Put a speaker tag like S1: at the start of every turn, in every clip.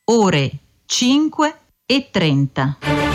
S1: ore 5:30.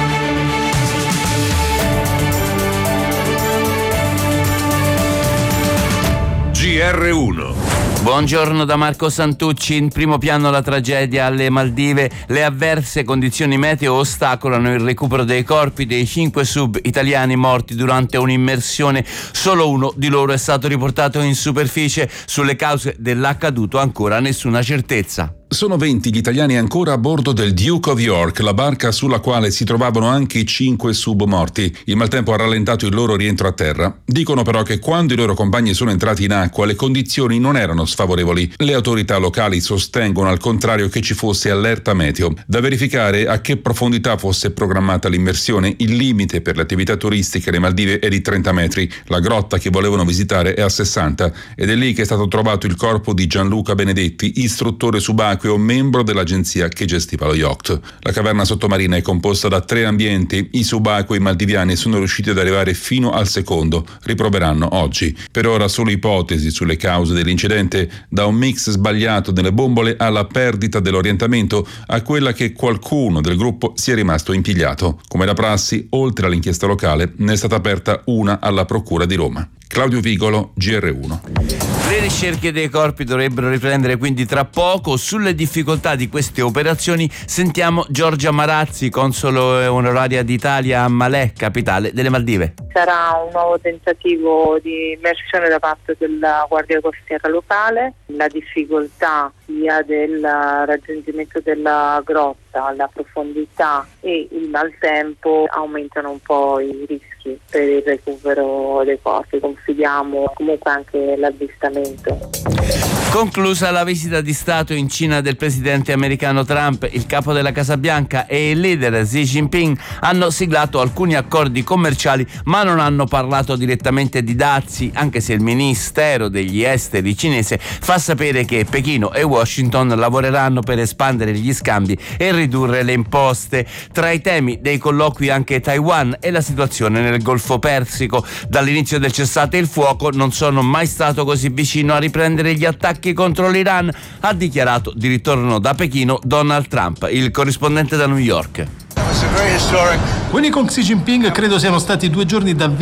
S2: GR1.
S3: Buongiorno da Marco Santucci. In primo piano la tragedia alle Maldive. Le avverse condizioni meteo ostacolano il recupero dei corpi dei 5 sub italiani morti durante un'immersione. Solo uno di loro è stato riportato in superficie. Sulle cause dell'accaduto ancora nessuna certezza.
S4: Sono 20 gli italiani ancora a bordo del Duke of York, la barca sulla quale si trovavano anche i 5 sub morti. Il maltempo ha rallentato il loro rientro a terra. Dicono però che quando i loro compagni sono entrati in acqua le condizioni non erano sfavorevoli. Le autorità locali sostengono al contrario che ci fosse allerta meteo. Da verificare a che profondità fosse programmata l'immersione. Il limite per le attività turistiche alle Maldive è di 30 metri. La grotta che volevano visitare è a 60 ed è lì che è stato trovato il corpo di Gianluca Benedetti, istruttore subacqueo, membro dell'agenzia che gestiva lo yacht. La caverna sottomarina è composta da 3 ambienti. I subacquei maldiviani sono riusciti ad arrivare fino al secondo. Riproveranno oggi. Per ora solo ipotesi sulle cause dell'incidente, da un mix sbagliato delle bombole alla perdita dell'orientamento a quella che qualcuno del gruppo sia rimasto impigliato. Come da prassi, oltre all'inchiesta locale, ne è stata aperta una alla Procura di Roma. Claudio Vigolo, GR1.
S3: Le ricerche dei corpi dovrebbero riprendere quindi tra poco. Sulle difficoltà di queste operazioni sentiamo Giorgia Marazzi, console onoraria d'Italia a Malé, capitale delle Maldive.
S5: Sarà un nuovo tentativo di immersione da parte della Guardia Costiera locale. La difficoltà sia del raggiungimento della grotta, la profondità e il maltempo aumentano un po' i rischi per il recupero dei corpi. Confidiamo comunque anche l'avvistamento.
S3: Conclusa la visita di Stato in Cina del presidente americano Trump, il capo della Casa Bianca e il leader Xi Jinping hanno siglato alcuni accordi commerciali, ma non hanno parlato direttamente di dazi, anche se il Ministero degli Esteri cinese fa sapere che Pechino e Washington lavoreranno per espandere gli scambi e ridurre le imposte. Tra i temi dei colloqui anche Taiwan e la situazione nel Golfo Persico. Dall'inizio del cessate il fuoco non sono mai stato così vicino a riprendere gli attacchi contro l'Iran, ha dichiarato di ritorno da Pechino Donald Trump. Il corrispondente da New York.
S6: Quelli con Xi Jinping credo siano stati 2 giorni davvero